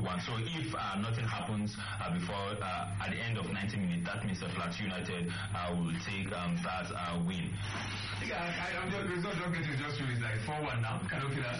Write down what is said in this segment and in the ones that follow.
1. So if nothing happens before at the end of 90 minutes, that means Plateau United will take that win. I'm just, the result don't get to just it's like 4-1 now. Canopilas.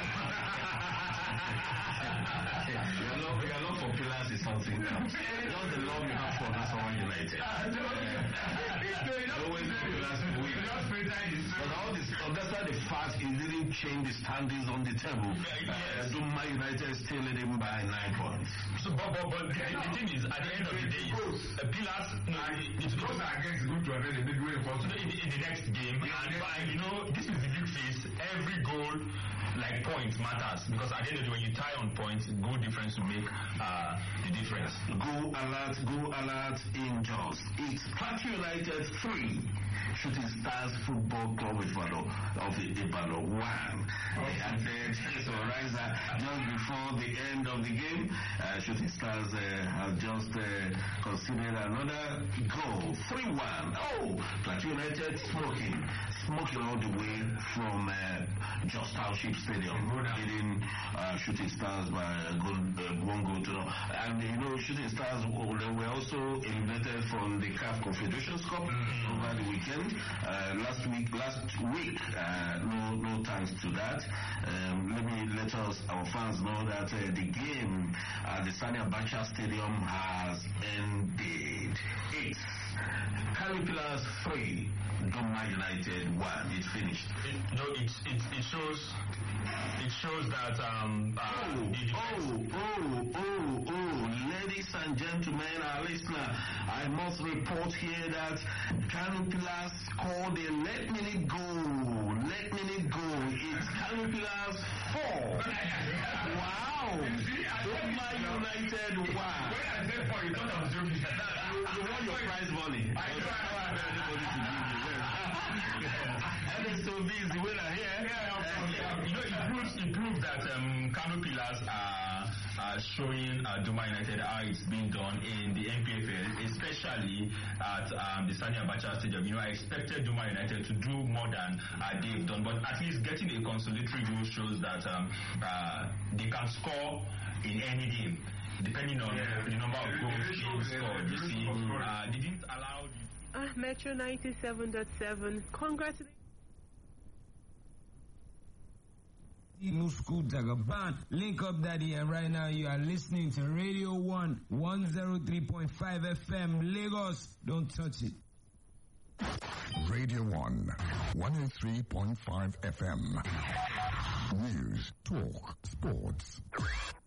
Your love for Pillars is something else. Just the love you have for Nasarawa United. Always Pillars win. But all this, that's the fact it didn't change the standings on the table. Duma United is still leading by 9 points. So, but the thing is, at the end of the day, Pillars, it goes against good to have the midway in the next game. And you know, this is the big face. Every goal, like points, matters, because at the end of the day, when you tie on points, goal difference will make the difference. Go alert in Jos. It's Plateau United 3, Shooting Stars Football Club of Ibadan 1. And then so Riser just before the end of the game, Shooting Stars have just conceded another goal, 3-1. Oh, Plateau United smoking all the way from Jos Township Stadium, leading Shooting Stars by 1 goal to 0. And you know, Shooting Stars were also eliminated from the CAF Confederations Cup over the weekend. Last week, no thanks to that. Let our fans know that the game at the Sani Abacha Stadium has ended. It's Canopilas 3, Doma United 1. It's finished. It shows that ladies and gentlemen, our listener, I must report here that Canopilas scored a late-minute goal. It's Canopilas 4. Wow! Doma United 1. When I said 4, you thought I was joking. You won your prize money. And it's so busy when I hear. You know, it proves that Canopilas are showing Doma United how it's being done in the NPFL, especially at the Sani Abacha Stadium. You know, I expected Doma United to do more than they've done, but at least getting a consolatory goal shows that they can score in any game, depending on the number of goals scored. You see, they didn't allow Metro 97.7. Congratulations. Musku Dagaban, link up daddy, and right now you are listening to Radio 1 103.5 FM Lagos. Don't touch it. Radio 1 103.5 FM. News, talk, sports.